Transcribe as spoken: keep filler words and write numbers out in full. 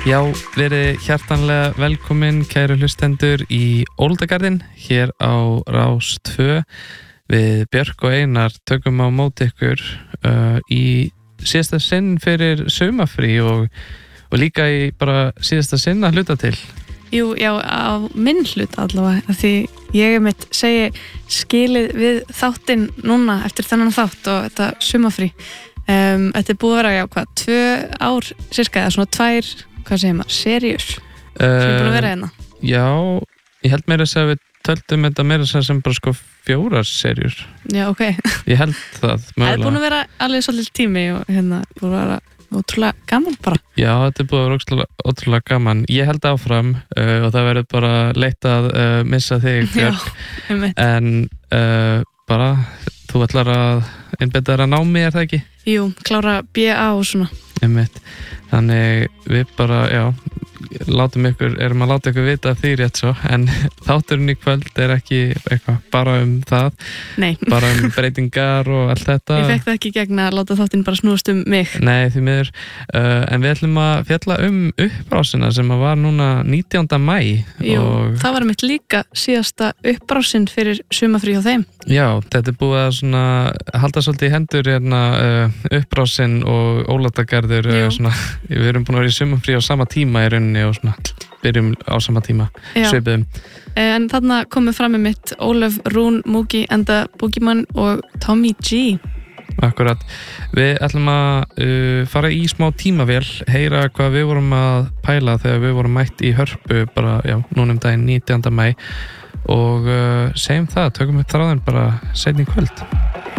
Já, verið hjartanlega velkomin kæru hlustendur í Óldagarðinn hér á Rás tvö. Við Björk og Einar tökum á móti ykkur uh, í síðasta sinn fyrir sumarfrí og, og líka í bara síðasta sinn að hluta til. Jú, já, á minn hlut allavega, af því ég er mitt segi skilið við þáttinn núna eftir þennan þátt og þetta sumarfrí. Um, þetta er búið að vera, já, hvað, tvö ár cirka, eða svona tvær, hvað segir maður, seríur uh, sem er búin að vera hérna. Já, ég held meira að segja við töldum þetta meira að segja sem bara sko fjórar seríur. Já, ok. Ég held það. Það er búin að vera alveg svolítið tími og hérna búin að vera ótrúlega gaman bara. Já, þetta er búið að vera ótrúlega, ótrúlega gaman. Ég held áfram uh, og það verður bara leitt að uh, missa þig, Björk. Já, einmitt. En uh, bara, þú ætlar að einbeita þér að námi, er það ekki? Jú, klára B A og svona. Einmitt. Þannig við bara, já, látum ykkur, erum að láta ykkur vita því rétt svo, en þátturinn í kvöld er ekki eitthvað bara um það. Nei. Bara um breytingar og allt þetta. Ég fekk það ekki gegn að láta þáttinn bara snúast um mig. Nei, því miður. Uh, en við ætlum að fjalla um uppbrásina sem að var núna nítjánda maí. Jú, og... það var mitt líka síðasta uppbrásin fyrir sumarfrí hjá þeim. Já, þetta er búið að svona halda svolítið í hendur hérna uh, uppbrásin og Ólafsgarður uh, svona, við erum búin að vera í sumarfrí á sama tíma í rauninni og svona byrjum á sama tíma svipuðum. En þarna komið fram með mitt Ólöf Rún, Múgi, Enda Búgimann og Tommy G. Akkurat. Við ætlum að uh, fara í smá tímavél, heyra hvað við vorum að pæla þegar við vorum mætt í Hörpu bara, já, núna um daginn nítjánda maí og uh, segjum það, tökum upp þráðin bara seinni í kvöld.